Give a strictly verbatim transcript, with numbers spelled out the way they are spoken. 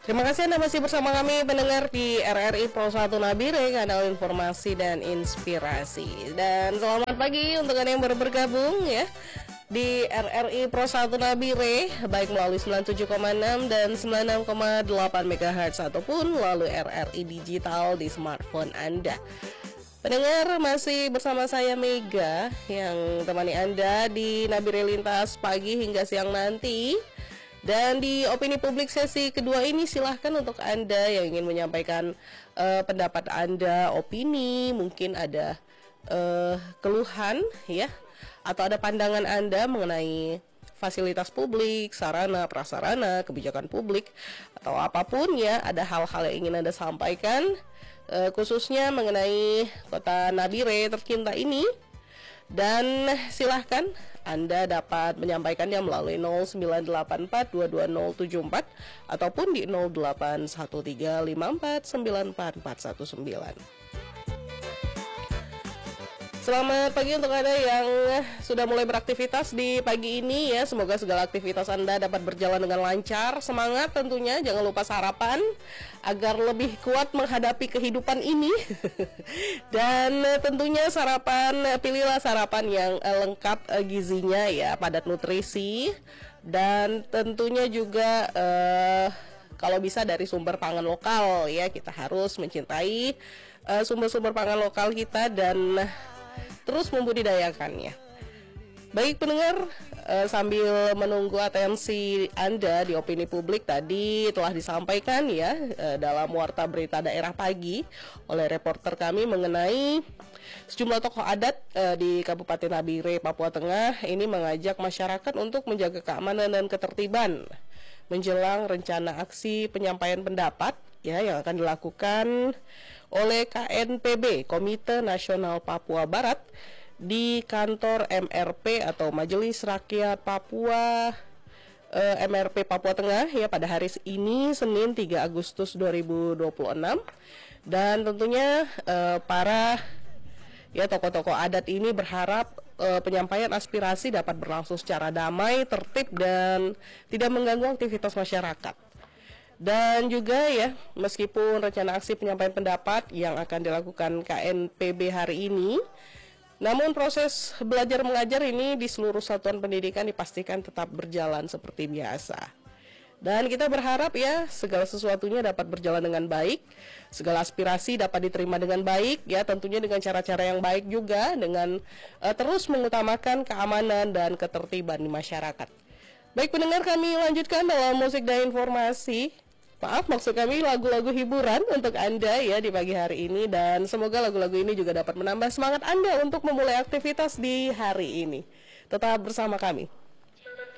Terima kasih Anda masih bersama kami pendengar di R R I Pro satu Nabire, kanal informasi dan inspirasi. Dan selamat pagi untuk Anda yang baru bergabung ya di R R I Pro satu Nabire, baik melalui sembilan puluh tujuh koma enam dan sembilan puluh enam koma delapan megahertz ataupun melalui R R I digital di smartphone Anda. Pendengar, masih bersama saya Mega yang temani Anda di Nabire Lintas pagi hingga siang nanti. Dan di opini publik sesi kedua ini silahkan untuk Anda yang ingin menyampaikan uh, pendapat Anda, opini, mungkin ada uh, keluhan ya, atau ada pandangan Anda mengenai fasilitas publik, sarana, prasarana, kebijakan publik, atau apapun ya, ada hal-hal yang ingin Anda sampaikan, uh, khususnya mengenai kota Nabire tercinta ini. Dan silahkan Anda dapat menyampaikannya melalui nol sembilan delapan empat dua dua nol tujuh empat ataupun di nol delapan satu tiga lima empat sembilan empat empat satu sembilan. Selamat pagi untuk Anda yang sudah mulai beraktivitas di pagi ini ya. Semoga segala aktivitas Anda dapat berjalan dengan lancar. Semangat tentunya, jangan lupa sarapan agar lebih kuat menghadapi kehidupan ini. Dan tentunya sarapan, pilihlah sarapan yang lengkap gizinya ya, padat nutrisi. Dan tentunya juga uh, kalau bisa dari sumber pangan lokal ya. Kita harus mencintai uh, sumber-sumber pangan lokal kita dan terus membudidayakannya. Baik pendengar, eh, sambil menunggu atensi Anda di opini publik tadi telah disampaikan ya eh, dalam warta berita daerah pagi oleh reporter kami mengenai sejumlah tokoh adat eh, di Kabupaten Nabire, Papua Tengah ini mengajak masyarakat untuk menjaga keamanan dan ketertiban menjelang rencana aksi penyampaian pendapat ya yang akan dilakukan oleh K N P B, Komite Nasional Papua Barat, di kantor M R P atau Majelis Rakyat Papua eh, M R P Papua Tengah ya pada hari ini Senin tiga Agustus dua ribu dua puluh enam. Dan tentunya eh, para ya tokoh-tokoh adat ini berharap eh, penyampaian aspirasi dapat berlangsung secara damai, tertib dan tidak mengganggu aktivitas masyarakat. Dan juga ya, meskipun rencana aksi penyampaian pendapat yang akan dilakukan K N P B hari ini, namun proses belajar mengajar ini di seluruh satuan pendidikan dipastikan tetap berjalan seperti biasa. Dan kita berharap ya segala sesuatunya dapat berjalan dengan baik, segala aspirasi dapat diterima dengan baik ya, tentunya dengan cara-cara yang baik juga, dengan uh, terus mengutamakan keamanan dan ketertiban di masyarakat. Baik pendengar, kami lanjutkan dalam musik dan informasi. Maaf, maksud kami lagu-lagu hiburan untuk Anda ya di pagi hari ini. Dan semoga lagu-lagu ini juga dapat menambah semangat Anda untuk memulai aktivitas di hari ini. Tetap bersama kami.